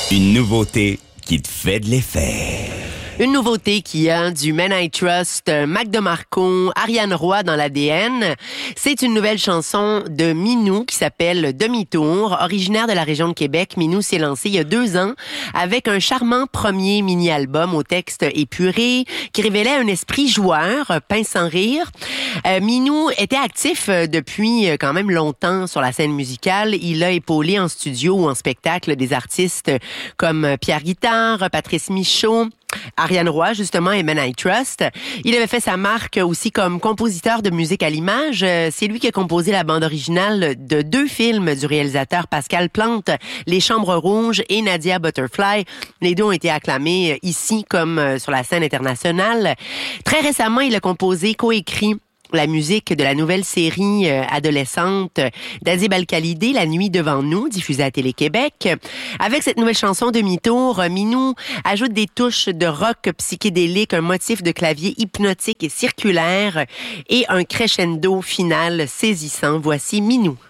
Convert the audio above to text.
Une nouveauté qui te fait de l'effet. Une nouveauté qui a du Men I Trust, Mac DeMarco, Ariane Roy dans l'ADN. C'est une nouvelle chanson de Minou qui s'appelle Demi-tour. Originaire de la région de Québec, Minou s'est lancé il y a 2 ans avec un charmant premier mini-album au texte épuré qui révélait un esprit joueur, pince sans rire. Minou était actif depuis quand même longtemps sur la scène musicale. Il a épaulé en studio ou en spectacle des artistes comme Pierre Guitare, Patrice Michaud, Ariane Roy, justement, et Men I Trust. Il avait fait sa marque aussi comme compositeur de musique à l'image. C'est lui qui a composé la bande originale de 2 films du réalisateur Pascal Plante, Les Chambres Rouges et Nadia Butterfly. Les 2 ont été acclamés ici comme sur la scène internationale. Très récemment, il a composé, coécrit la musique de la nouvelle série adolescente d'Adib Al-Khalidé, La nuit devant nous, diffusée à Télé-Québec. Avec cette nouvelle chanson Demi-tour, Minou ajoute des touches de rock psychédélique, un motif de clavier hypnotique et circulaire et un crescendo final saisissant. Voici Minou.